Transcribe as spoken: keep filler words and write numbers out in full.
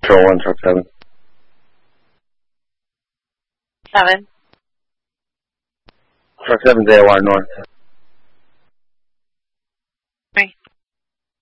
Control one, truck seven. Seven. Truck seven's A O R north.